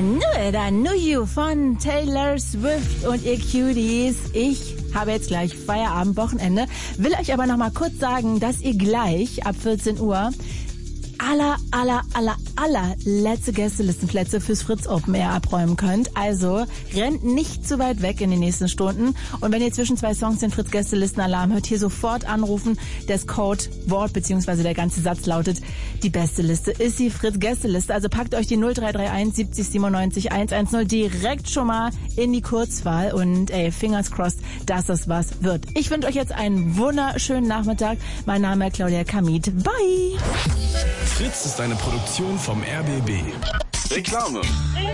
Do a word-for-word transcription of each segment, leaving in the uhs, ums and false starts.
I knew it, I knew you von Taylor Swift und ihr Cuties. Ich habe jetzt gleich Feierabend, Wochenende, will euch aber noch mal kurz sagen, dass ihr gleich ab vierzehn Uhr aller, aller, aller, aller letzte Gästelistenplätze fürs Fritz Open Air abräumen könnt. Also rennt nicht zu weit weg in den nächsten Stunden. Und wenn ihr zwischen zwei Songs den Fritz Gästelistenalarm hört, hier sofort anrufen. Das Codewort bzw. der ganze Satz lautet, die beste Liste ist die Fritz Gästeliste. Also packt euch die null drei drei eins siebzig siebenundneunzig hundertzehn direkt schon mal in die Kurzwahl. Und ey, fingers crossed, dass das was wird. Ich wünsche euch jetzt einen wunderschönen Nachmittag. Mein Name ist Claudia Kamit. Bye! Fritz ist eine Produktion vom R B B. Reklame.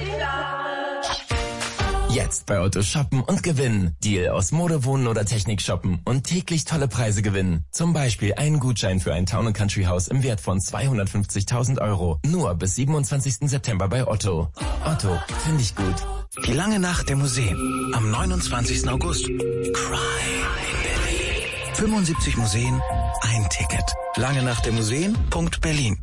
Jetzt bei Otto shoppen und gewinnen. Deal aus Mode, Wohnen oder Technik shoppen und täglich tolle Preise gewinnen. Zum Beispiel einen Gutschein für ein Town and Country Haus im Wert von zweihundertfünfzigtausend Euro. Nur bis siebenundzwanzigsten September bei Otto. Otto, finde ich gut. Die lange Nacht der Museen. Am neunundzwanzigsten August. Cry in Berlin. fünfundsiebzig Museen, ein Ticket. Lange Nacht der Museen.Berlin.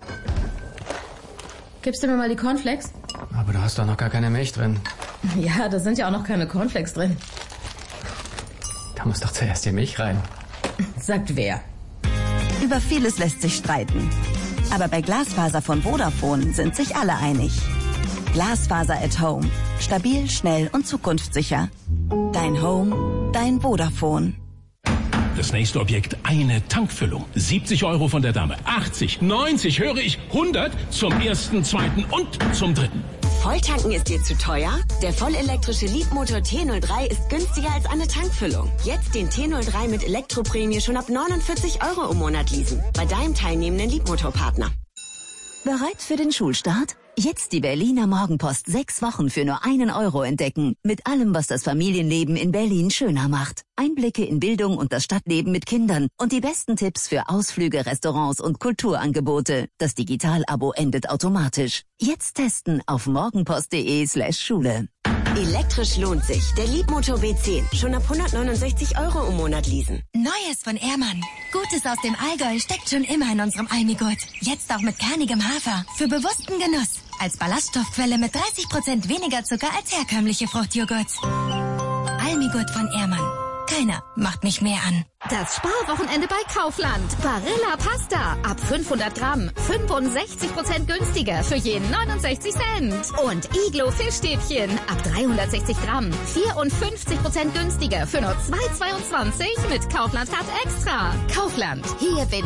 Gibst du mir mal die Cornflakes? Aber da hast doch noch gar keine Milch drin. Ja, da sind ja auch noch keine Cornflakes drin. Da muss doch zuerst die Milch rein. Sagt wer? Über vieles lässt sich streiten. Aber bei Glasfaser von Vodafone sind sich alle einig. Glasfaser at Home. Stabil, schnell und zukunftssicher. Dein Home, dein Vodafone. Das nächste Objekt, eine Tankfüllung. siebzig Euro von der Dame. achtzig, neunzig, höre ich, hundert zum ersten, zweiten und zum dritten. Volltanken ist dir zu teuer? Der vollelektrische Leapmotor T null drei ist günstiger als eine Tankfüllung. Jetzt den T null drei mit Elektroprämie schon ab neunundvierzig Euro im Monat leasen. Bei deinem teilnehmenden Leapmotor-Partner. Bereit für den Schulstart? Jetzt die Berliner Morgenpost sechs Wochen für nur einen Euro entdecken. Mit allem, was das Familienleben in Berlin schöner macht. Einblicke in Bildung und das Stadtleben mit Kindern. Und die besten Tipps für Ausflüge, Restaurants und Kulturangebote. Das Digital-Abo endet automatisch. Jetzt testen auf morgenpost.de slash Schule. Elektrisch lohnt sich. Der Leapmotor B zehn. Schon ab hundertneunundsechzig Euro im Monat leasen. Neues von Ehrmann. Gutes aus dem Allgäu steckt schon immer in unserem Almigurt. Jetzt auch mit kernigem Hafer. Für bewussten Genuss. Als Ballaststoffquelle mit dreißig Prozent weniger Zucker als herkömmliche Fruchtjoghurts. Almigurt von Ehrmann. Keiner macht mich mehr an. Das Sparwochenende bei Kaufland. Barilla Pasta. Ab fünfhundert Gramm. fünfundsechzig Prozent günstiger für je neunundsechzig Cent. Und Iglo Fischstäbchen. Ab dreihundertsechzig Gramm. vierundfünfzig Prozent günstiger für nur zwei Euro zweiundzwanzig mit Kaufland Card Extra. Kaufland. Hier bin